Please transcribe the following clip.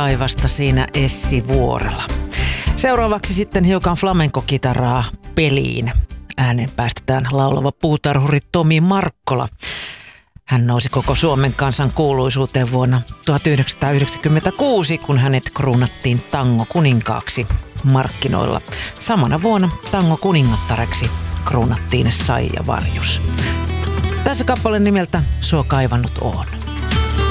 taivasta siinä Essi Vuorela. Seuraavaksi sitten hiukan flamenco-kitaraa peliin. Ääneen päästetään laulava puutarhuri Tomi Markkola. Hän nousi koko Suomen kansan kuuluisuuteen vuonna 1996, kun hänet kruunattiin tango-kuninkaaksi markkinoilla. Samana vuonna tango-kuningattareksi kruunattiin Saija Varjus. Tässä kappaleen nimeltä Suo kaivannut oon.